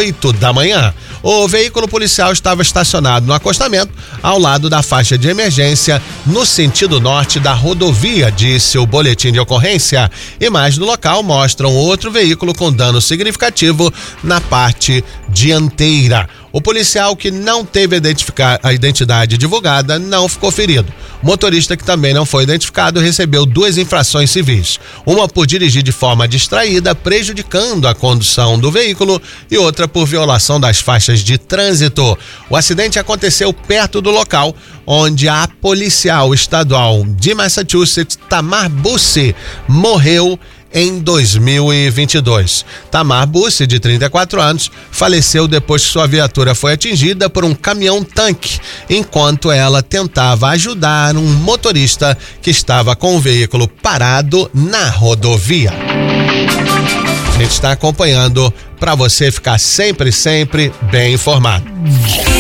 8 da manhã. O veículo policial estava estacionado no acostamento, ao lado da faixa de emergência, no sentido norte da rodovia, disse o boletim de ocorrência. Imagens do local mostram outro veículo com dano significativo na parte dianteira. O policial, que não teve a identidade divulgada, não ficou ferido. O motorista, que também não foi identificado, recebeu 2 infrações civis. Uma por dirigir de forma distraída, prejudicando a condução do veículo, e outra por violação das faixas de trânsito. O acidente aconteceu perto do local onde a policial estadual de Massachusetts, Tamar Busse, morreu em 2022. Tamar Busse, de 34 anos, faleceu depois que sua viatura foi atingida por um caminhão-tanque, enquanto ela tentava ajudar um motorista que estava com o veículo parado na rodovia. A gente está acompanhando para você ficar sempre bem informado.